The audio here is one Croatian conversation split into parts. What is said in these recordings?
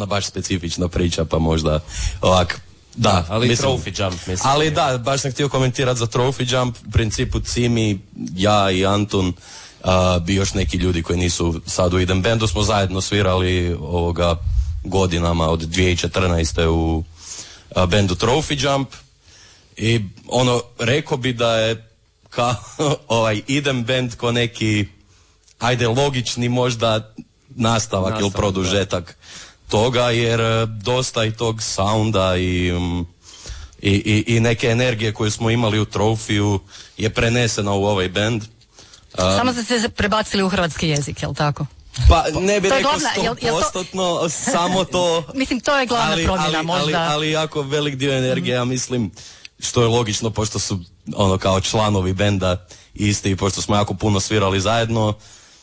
jedna baš specifična priča, pa možda ovak. Da, ali mislim, Trophy Jump, mislim. Ali da, baš sam htio komentirati za Trophy Jump. U principu Cimi, ja i Antun, bi još neki ljudi koji nisu sad u Idem bandu, smo zajedno svirali godinama od 2014. u bandu Trophy Jump. I rekao bi da je kao Idem band ko neki, ajde, logični možda nastavak ili produžetak toga, jer dosta i tog sounda i neke energije koju smo imali u Trophy-u je prenesena u ovaj band. Samo ste se prebacili u hrvatski jezik, jel tako? Pa ne bih rekao 100%, samo to. Mislim, to je glavna promjena možda. Ali jako velik dio energije, ja mislim, što je logično, pošto su kao članovi benda isti, pošto smo jako puno svirali zajedno.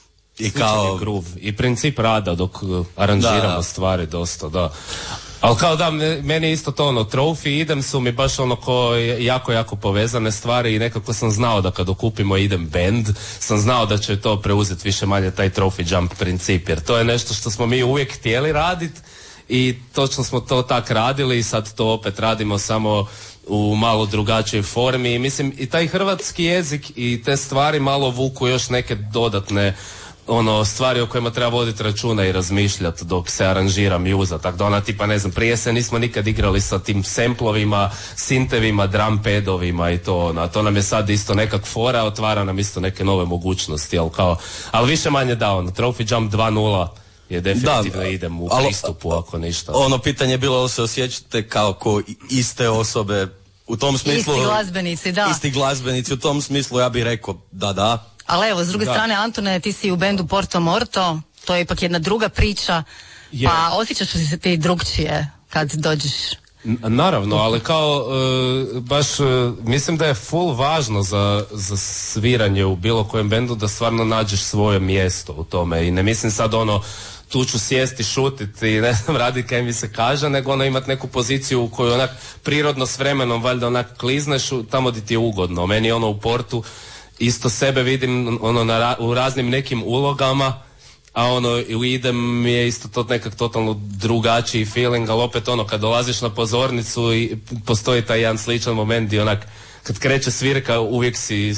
I kao groove i princip rada dok aranžiramo stvari dosta, da. Ali kao da, meni je isto to Trophy, Idem su mi baš ko jako povezane stvari i nekako sam znao da kad okupimo Idem band, sam znao da će to preuzeti više manje taj Trophy Jump princip, jer to je nešto što smo mi uvijek htjeli raditi i točno smo to tak radili i sad to opet radimo samo u malo drugačijoj formi i mislim i taj hrvatski jezik i te stvari malo vuku još neke dodatne stvari o kojima treba voditi računa i razmišljati dok se aranžira mjuza, tako da tipa ne znam, prije se nismo nikad igrali sa tim semplovima, sintevima, drum padovima i to, to nam je sad isto nekak fora, otvara nam isto neke nove mogućnosti, ali više manje da, Trophy Jump 2.0 je definitivno idem u pristupu, ako ništa. Pitanje je bilo da se osjećate kao ko iste osobe, u tom smislu... Isti glazbenici, da. Isti glazbenici, u tom smislu ja bih rekao da. Ali evo, s druge strane, Antone, ti si u bendu Porto Morto, to je ipak jedna druga priča, pa osjećaš li se ti drugčije kad dođeš? Naravno, ali kao baš mislim da je full važno za sviranje u bilo kojem bendu da stvarno nađeš svoje mjesto u tome i ne mislim sad tu ću sjesti, šutiti i ne znam, raditi kaj mi se kaže, nego imati neku poziciju u kojoj onak prirodno s vremenom valjda onak klizneš tamo gdje ti je ugodno. Meni u Portu isto sebe vidim u raznim nekim ulogama, a u Idem je isto to nekak totalno drugačiji feeling, ali opet kad dolaziš na pozornicu i postoji taj jedan sličan moment gdje kad kreće svirka uvijek si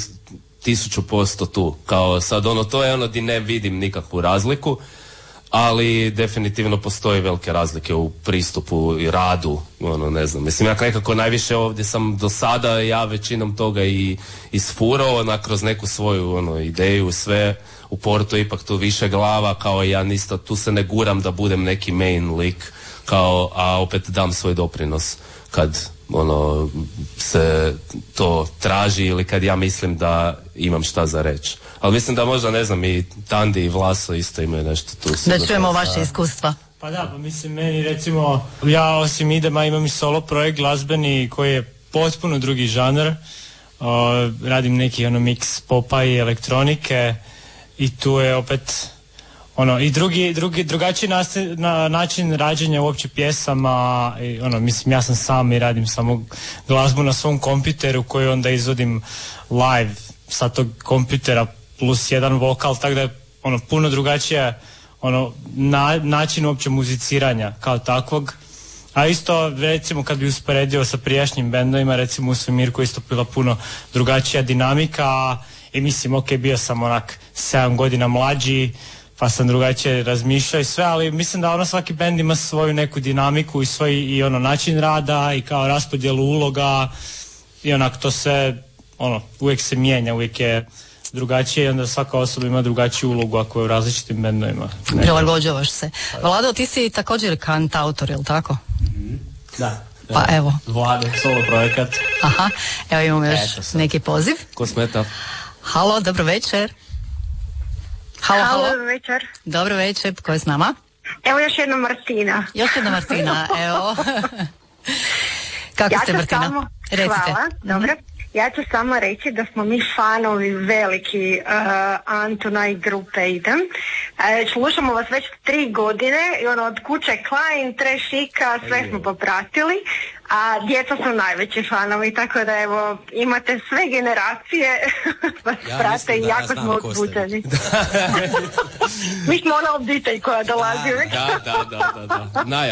1000% tu, kao sad to je gdje ne vidim nikakvu razliku, ali definitivno postoji velike razlike u pristupu i radu, ne znam, mislim ja nekako najviše ovdje sam do sada ja većinom toga i isfurao kroz neku svoju ideju, sve u Portu ipak tu više glava, kao ja nisto, tu se ne guram da budem neki main lik, a opet dam svoj doprinos kad se to traži ili kad ja mislim da imam šta za reći. Ali mislim da možda, ne znam, i Tandi i Vlaso isto imaju nešto tu. Da čujemo vaše iskustva. Pa da, pa mislim, meni recimo, ja osim Idema imam i solo projekt glazbeni koji je potpuno drugi žanr. Radim neki mix popa i elektronike i tu je opet i drugačiji način rađenja uopće pjesama i mislim ja sam sam i radim samo glazbu na svom kompjuteru koju onda izvodim live sa tog kompjutera plus jedan vokal, tako da je puno drugačije način uopće muziciranja kao takvog. A isto recimo kad bi usporedio sa prijašnjim bendovima, recimo u Svemirku isto bila puno drugačija dinamika i mislim bio sam 7 godina mlađi pa sam drugačije razmišljao i sve, ali mislim da svaki bend ima svoju neku dinamiku i svoj način rada i kao raspodjelu uloga i to se uvijek se mijenja, uvijek je drugačije i onda svaka osoba ima drugačiju ulogu ako je u različitim bendovima. Prilagođavaš se. Vlado, ti si također kantautor, je li tako? Da. Pa evo. Vlado, solo projekat. Aha, evo imamo još neki poziv. Ko smeta? Halo, dobro večer. Halo. Dobro večer. Dobro večer, tko je s nama? Evo još jedna Martina. Evo. Kako ste, Martina? Recite. Hvala, dobro. Ja ću samo reći da smo mi fanovi veliki Antona i grupe Idem. Slušamo vas već 3 godine i od kuće Klein, Trešika, sve smo popratili, a djeca su najveći fanovi, tako da evo imate sve generacije vas prate i jako smo uzbuđeni. Mi smo ona obitelj koja dolazi uvijek. Da.